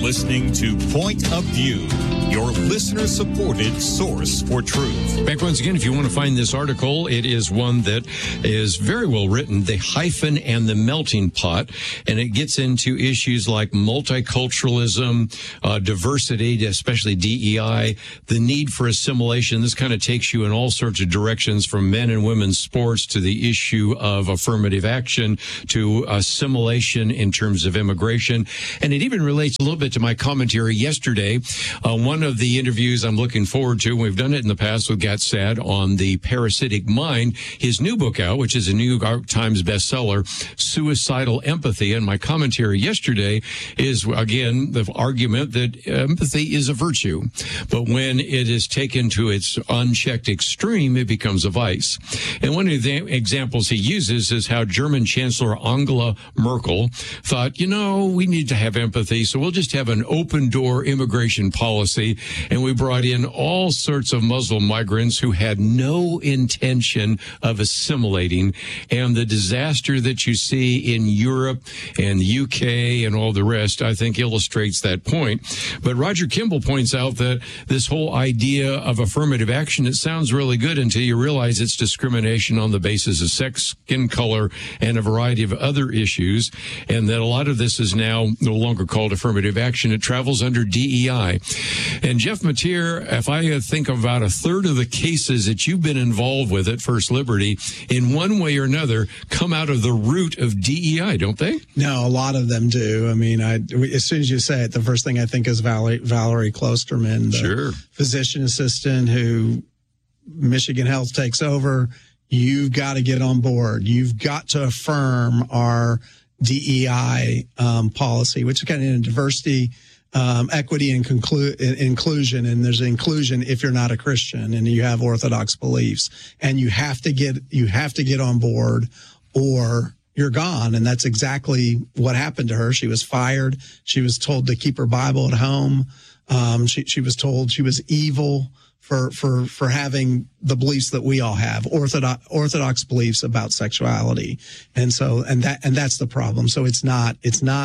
listening to Point of View, your listener-supported source for truth. Back once again, if you want to find this article, it is one that is very well written, The Hyphen and the Melting Pot, and it gets into issues like multiculturalism, diversity, especially DEI, the need for assimilation. This kind of takes you in all sorts of directions, from men and women's sports to the issue of affirmative action to assimilation in terms of immigration. And it even relates a little bit to my commentary yesterday. One of the interviews I'm looking forward to, and we've done it in the past with Gat Sad on the parasitic mind, his new book out, which is a New York Times bestseller, Suicidal Empathy. And my commentary yesterday is, again, the argument that empathy is a virtue. But when it is taken to its unchecked extreme, it becomes a vice. And one of the examples he uses is how German Chancellor Angela Merkel thought, we need to have empathy, so we'll just have an open-door immigration policy. And we brought in all sorts of Muslim migrants who had no intention of assimilating. And the disaster that you see in Europe and the UK and all the rest, I think, illustrates that point. But Roger Kimball points out that this whole idea of affirmative action, it sounds really good until you realize it's discrimination on the basis of sex, skin color, and a variety of other issues, and that a lot of this is now no longer called affirmative action. It travels under DEI. And Jeff Mateer, if I think about a third of the cases that you've been involved with at First Liberty, in one way or another, come out of the root of DEI, don't they? No, a lot of them do. I mean, as soon as you say it, the first thing I think is Valerie Klosterman, the physician assistant who Michigan Health takes over. You've got to get on board. You've got to affirm our DEI policy, which is kind of in diversity, equity, and inclusion. And there's inclusion if you're not a Christian and you have orthodox beliefs, and you have to get on board, or you're gone. And that's exactly what happened to her. She was fired. She was told to keep her Bible at home. She was told she was evil for having the beliefs that we all have, orthodox beliefs about sexuality. And that's the problem. So it's not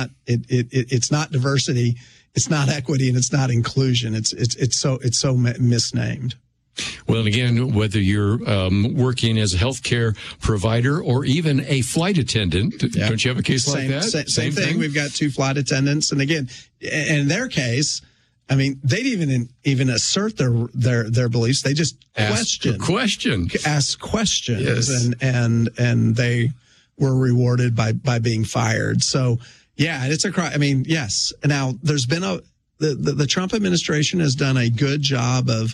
diversity, it's not equity, and it's not inclusion. It's so misnamed. Well, and again, whether you're working as a healthcare provider or even a flight attendant, don't you have a case like that? Same thing. We've got 2 flight attendants, and again, in their case, I mean, they didn't even assert their beliefs. They just ask questions, yes. and they were rewarded by being fired. So yeah, it's a crime. I mean, yes. Now there's been the Trump administration has done a good job of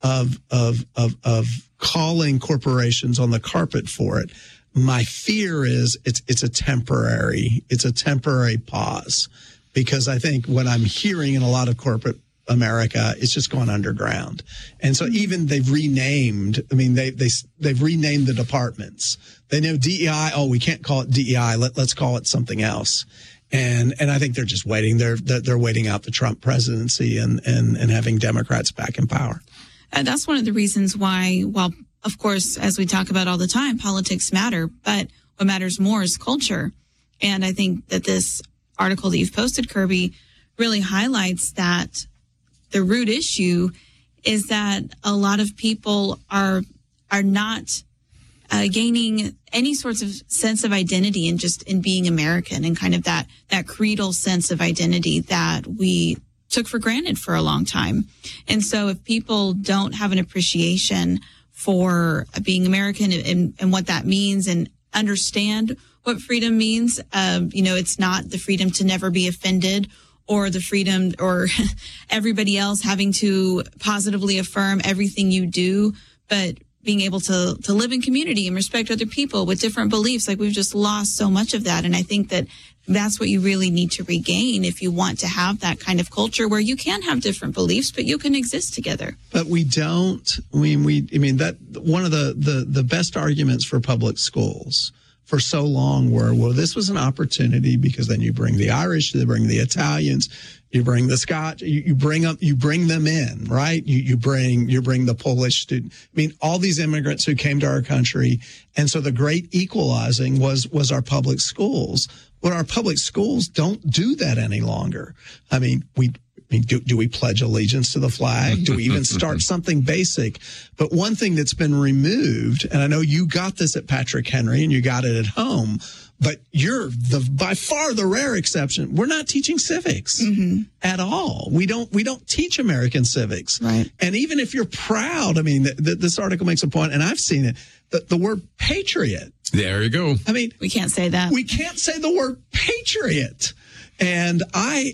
calling corporations on the carpet for it. My fear is it's a temporary pause. Because I think what I'm hearing in a lot of corporate America, it's just gone underground. And so even they've renamed, I mean, they've renamed the departments. They know DEI, we can't call it DEI, let's call it something else. And I think they're just waiting. They're waiting out the Trump presidency and having Democrats back in power. And that's one of the reasons why, well, of course, as we talk about all the time, politics matter, but what matters more is culture. And I think that this article that you've posted, Kirby, really highlights that the root issue is that a lot of people are not gaining any sorts of sense of identity in being American, and kind of that creedal sense of identity that we took for granted for a long time. And so if people don't have an appreciation for being American and what that means, and understand what freedom means, it's not the freedom to never be offended, or the freedom or everybody else having to positively affirm everything you do, but being able to live in community and respect other people with different beliefs. Like, we've just lost so much of that. And I think that that's what you really need to regain if you want to have that kind of culture where you can have different beliefs, but you can exist together. But we don't. I mean, that one of the best arguments for public schools for so long were, well, this was an opportunity because then you bring the Irish, you bring the Italians, you bring the Scotch, you bring them in, right? You bring the Polish student. I mean, all these immigrants who came to our country, and so the great equalizing was our public schools. Well, our public schools don't do that any longer. I mean, do we pledge allegiance to the flag? Do we even start something basic? But one thing that's been removed, and I know you got this at Patrick Henry and you got it at home, but you're by far the rare exception. We're not teaching civics at all. We don't teach American civics. Right. And even if you're proud, I mean, this article makes a point, and I've seen it, the word patriot. There you go. I mean, we can't say that. We can't say the word patriot. And I'm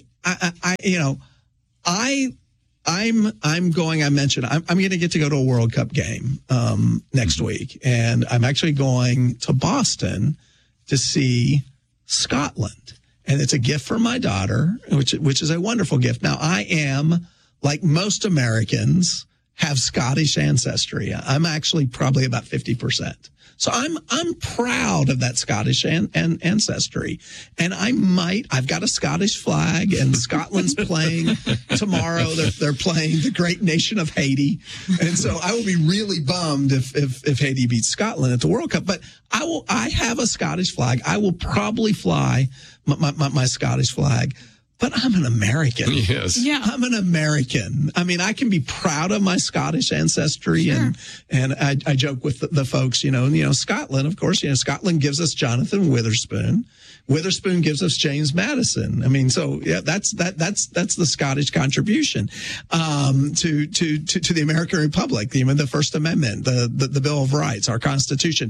going to get to go to a World Cup game next week, and I'm actually going to Boston to see Scotland, and it's a gift for my daughter, which is a wonderful gift. Now, I am, like most Americans, have Scottish ancestry. I'm actually probably about 50%. So I'm proud of that Scottish ancestry, and I've got a Scottish flag, and Scotland's playing tomorrow. They're playing the great nation of Haiti, and so I will be really bummed if Haiti beats Scotland at the World Cup. But I have a Scottish flag. I will probably fly my Scottish flag. But I'm an American. Yes. Yeah. I'm an American. I mean, I can be proud of my Scottish ancestry. Sure. And I joke with the folks, Scotland, of course, Scotland gives us Jonathan Witherspoon. Witherspoon gives us James Madison. I mean, so yeah, that's the Scottish contribution, to the American Republic, the First Amendment, the Bill of Rights, our Constitution.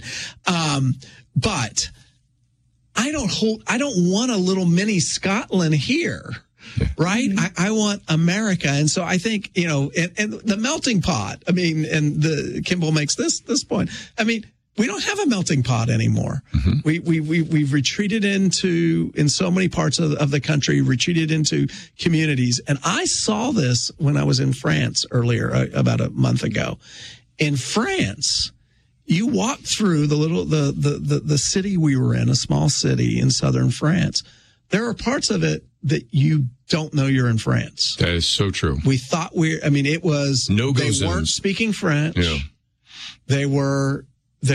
But I don't want a little mini Scotland here, right? I want America. And so I think, and the melting pot, I mean, and Kimball makes this point. I mean, we don't have a melting pot anymore. We've retreated in so many parts of the country, retreated into communities. And I saw this when I was in France earlier, about a month ago. In France, you walk through the city we were in, a small city in southern France. There are parts of it that you don't know you're in France. That is so true. We thought it was no-go zones. They weren't speaking French. Yeah. They were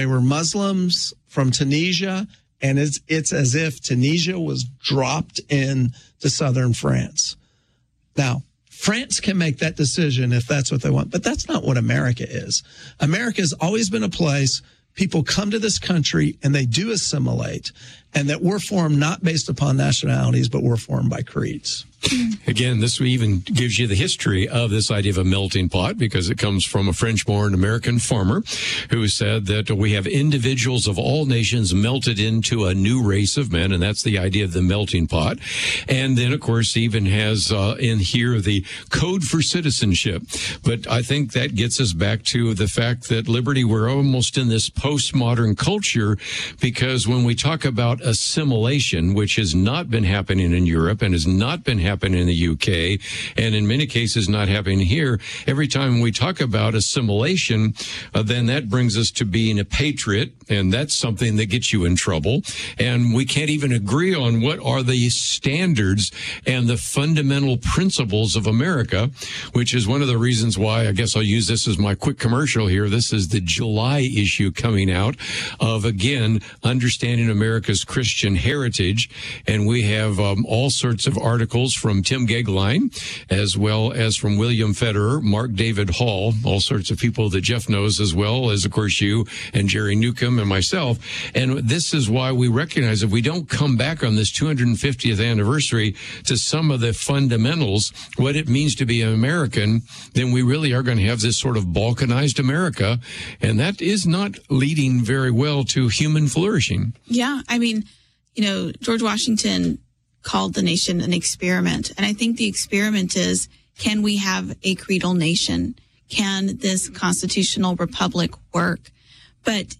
Muslims from Tunisia, and it's as if Tunisia was dropped into southern France. Now, France can make that decision if that's what they want, but that's not what America is. America has always been a place people come to this country and they do assimilate, and that we're formed not based upon nationalities, but we're formed by creeds. Again, this even gives you the history of this idea of a melting pot, because it comes from a French-born American farmer who said that we have individuals of all nations melted into a new race of men, and that's the idea of the melting pot. And then, of course, even has in here the code for citizenship. But I think that gets us back to the fact that, Liberty, we're almost in this postmodern culture, because when we talk about assimilation, which has not been happening in Europe and has not been happening in the UK, and in many cases not happening here, every time we talk about assimilation, then that brings us to being a patriot, and that's something that gets you in trouble. And we can't even agree on what are the standards and the fundamental principles of America, which is one of the reasons why, I guess I'll use this as my quick commercial here. This is the July issue coming out of, again, understanding America's Christian heritage. And we have all sorts of articles from Tim Gegline, as well as from William Federer, Mark David Hall, all sorts of people that Jeff knows, as well as, of course, you and Jerry Newcomb and myself. And this is why we recognize if we don't come back on this 250th anniversary to some of the fundamentals, what it means to be an American, then we really are going to have this sort of balkanized America. And that is not leading very well to human flourishing. Yeah. I mean, George Washington called the nation an experiment. And I think the experiment is, can we have a creedal nation? Can this constitutional republic work? But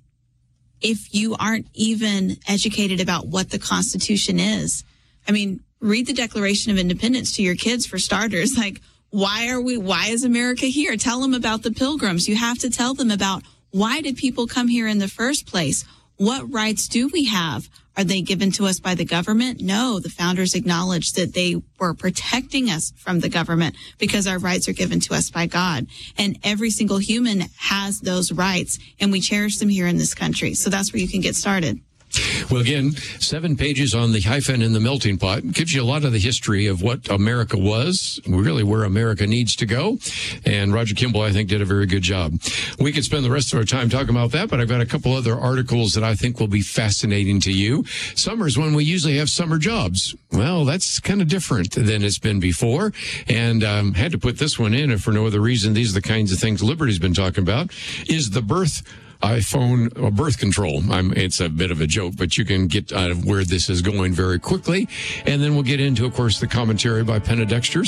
if you aren't even educated about what the Constitution is, I mean, read the Declaration of Independence to your kids, for starters. Like, why is America here? Tell them about the Pilgrims. You have to tell them about, why did people come here in the first place? What rights do we have? Are they given to us by the government? No, the founders acknowledged that they were protecting us from the government because our rights are given to us by God. And every single human has those rights, and we cherish them here in this country. So that's where you can get started. Well, again, 7 pages on the hyphen and the melting pot gives you a lot of the history of what America was, really where America needs to go. And Roger Kimball, I think, did a very good job. We could spend the rest of our time talking about that, but I've got a couple other articles that I think will be fascinating to you. Summer's when we usually have summer jobs. Well, that's kind of different than it's been before. And had to put this one in, if for no other reason, these are the kinds of things Liberty's been talking about, is the iPhone birth control. It's a bit of a joke, but you can get out of where this is going very quickly. And then we'll get into, of course, the commentary by Penna Dexter.